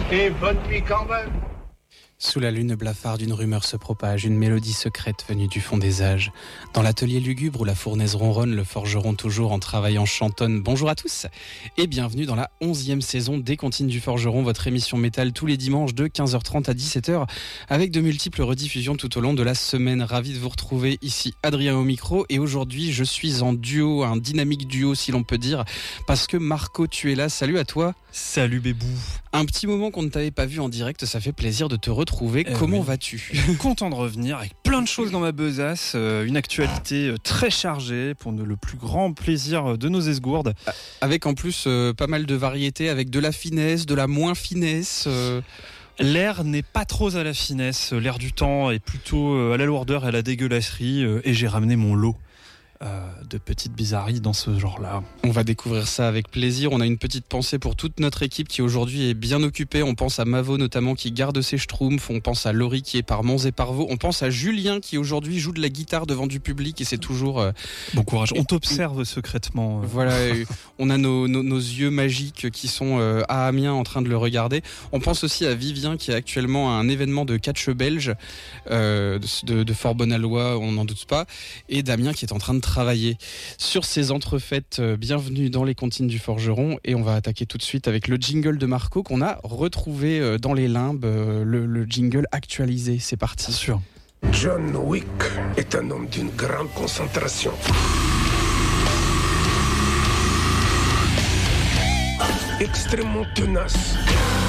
Et bonne nuit quand même. Sous la lune blafarde, une rumeur se propage, une mélodie secrète venue du fond des âges. Dans l'atelier lugubre où la fournaise ronronne, le forgeron toujours en travaillant chantonne. Bonjour à tous et bienvenue dans la 11e saison des Comptines du Forgeron, votre émission métal tous les dimanches de 15h30 à 17h avec de multiples rediffusions tout au long de la semaine. Ravi de vous retrouver ici, Adrien au micro, et aujourd'hui je suis en duo, un dynamique duo si l'on peut dire, parce que Marco, tu es là. Salut à toi. Salut Bébou. Un petit moment qu'on ne t'avait pas vu en direct, ça fait plaisir de te retrouver. Comment vas-tu ? Content de revenir avec plein de choses dans ma besace, une actualité très chargée pour le plus grand plaisir de nos esgourdes. Avec en plus pas mal de variétés, avec de la finesse, de la moins finesse. L'air n'est pas trop à la finesse, l'air du temps est plutôt à la lourdeur et à la dégueulasserie, et j'ai ramené mon lot de petites bizarreries dans ce genre-là. On va découvrir ça avec plaisir. On a une petite pensée pour toute notre équipe qui aujourd'hui est bien occupée. On pense à Mavo notamment qui garde ses schtroumpfs. On pense à Laurie qui est par Mons et par Vaux. On pense à Julien qui aujourd'hui joue de la guitare devant du public et c'est toujours... Bon courage, on t'observe secrètement. Voilà, on a nos yeux magiques qui sont à Amiens en train de le regarder. On pense aussi à Vivien qui est actuellement à un événement de catch belge de Fort Bonalois, on n'en doute pas, et Damien qui est en train de travailler sur ces entrefaites. Bienvenue dans les Comptines du Forgeron, et on va attaquer tout de suite avec le jingle de Marco qu'on a retrouvé dans les limbes, le jingle actualisé. C'est parti. Bien sûr. John Wick est un homme d'une grande concentration. Extrêmement tenace.